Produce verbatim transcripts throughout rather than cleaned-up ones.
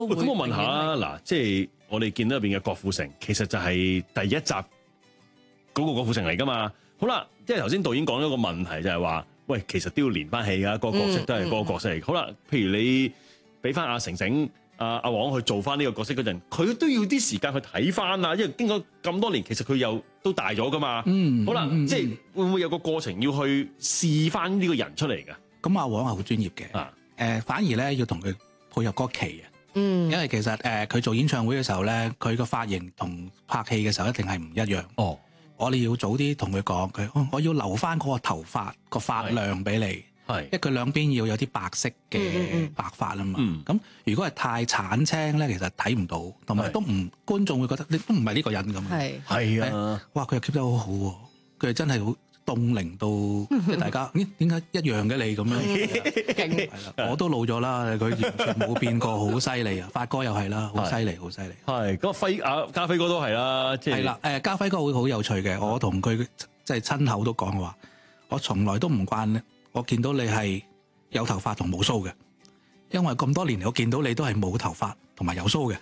咁我問下啦，嗱，即係我哋見到入邊嘅郭富城，其實就係第一集嗰個郭富城嚟噶嘛。好啦，即係頭先導演講咗個問題就係話，喂，其實都要連翻戲噶，個角色都係嗰個角色嚟。嗯嗯、好啦，譬如你俾翻阿成成、阿阿黃去做翻呢個角色嗰陣，佢都要啲時間去睇翻啊，因為經過咁多年，其實佢又都大咗噶嘛。嗯，好啦，嗯、即係會唔會有個過程要去試翻呢個人出嚟噶？ 咁阿黃係好專業嘅，啊，誒、呃，反而咧要同佢配合嗰期啊。嗯，因為其實誒佢、呃、做演唱會嘅時候咧，佢個髮型同拍戲嘅時候一定係唔一樣。哦，我哋要早啲同佢講，佢我要留翻嗰個頭髮個髮量俾你，係，因為佢兩邊要有啲白色嘅白髮啊嘛。咁、嗯、如果係太橙青咧，其實睇唔到，同埋都唔觀眾會覺得你都唔係呢個人咁。係係啊，哇！佢又 keep 得好好喎，佢真係好。凍齡到即係大家，咦？點解一樣嘅你咁樣？勁係啦，我都老咗啦，佢完全冇變過，好犀利啊！發哥又係啦，好犀利，好犀利。係咁，輝啊，家輝哥都係啦，即係係啦。誒，家輝哥會好有趣嘅，我同佢即係親口都講話，我從來都唔慣咧，我見到你係有頭髮同冇鬚嘅，因為咁多年嚟我見到你都係冇頭髮同埋有鬚嘅。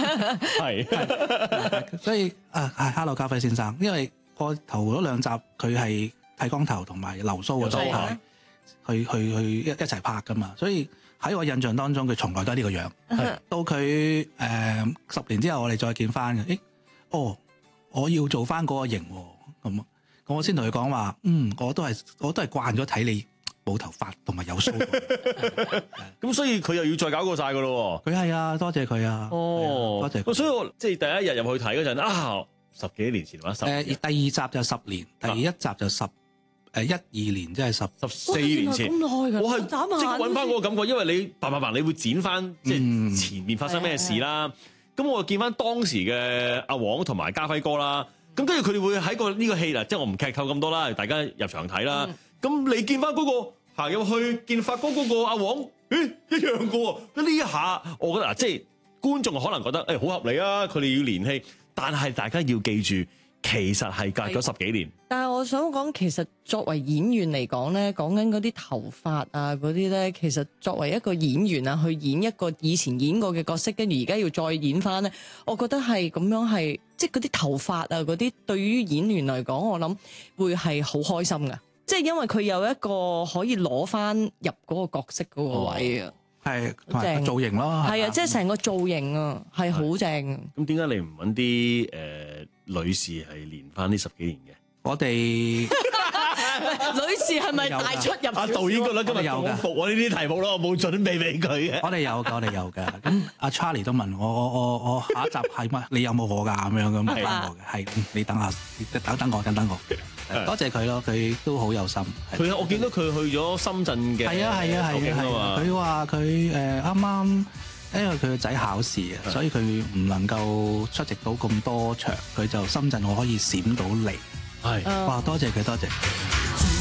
係，所以啊，係 Hello 家輝先生，因為我頭嗰兩集佢係剃光頭同埋留鬚嗰度去去去一一齊拍噶嘛，所以喺我印象當中佢從來都係呢個樣。係到佢誒、呃、十年之後我哋再見翻嘅，誒哦，我要做翻嗰個型喎，咁我先同佢講話，嗯，我都係我都係慣咗睇你冇頭髮同埋有鬚。 咁所以佢又要再搞過晒噶咯。 佢係啊，多謝佢啊。哦，多謝。 所以我即係第一日入去睇嗰陣啊。十幾年前話十誒， 第二集就十年，第一集就十誒一二年，即係十十四年前。咁耐㗎，我係即刻揾翻嗰個感覺，因為你白白白，你會剪翻即係前面發生咩事啦。咁我見翻當時嘅阿黃同埋家輝哥啦。咁跟住佢哋會喺個呢個戲啦，即係我唔劇透咁多啦，大家入場睇啦。咁、嗯、你見翻嗰個行入去見發哥嗰個阿黃，誒一樣嘅喎。呢一下我覺得嗱，即係觀眾可能覺得誒好、欸、合理啊，佢哋要連戲。但係大家要記住，其實係隔咗十幾年。 但係我想講，其實作為演員嚟講咧，講緊嗰啲頭髮啊嗰啲咧，其實作為一個演員啊，去演一個以前演過嘅角色，跟住而家要再演翻咧，我覺得係咁樣係，即係嗰啲頭髮啊嗰啲，對於演員嚟講，我諗會係好開心㗎。即係因為佢有一個可以攞翻入嗰個角色嗰個位啊。哦係正造型咯， 係啊，即係成個造型啊，係好正。 咁點解你唔揾啲誒女士係連翻呢十幾年嘅？ 我哋女士係咪大出入？ 阿導演覺得今日有嘅，服我呢啲題目咯，我冇準備俾佢嘅。 我哋有嘅，我哋有嘅。咁阿 Charlie 都問我，我我我下一集係乜？你有冇我㗎？咁樣咁問我嘅，係你等下，等等我，等等我。多謝佢咯，佢都好有心。 佢我見到佢去咗深圳嘅， 係啊係啊係啊，佢話佢誒啱啱，因為佢個仔考試啊，所以佢唔能夠出席到咁多場，佢就深圳我可以閃到嚟。係，哇！多謝佢，多謝。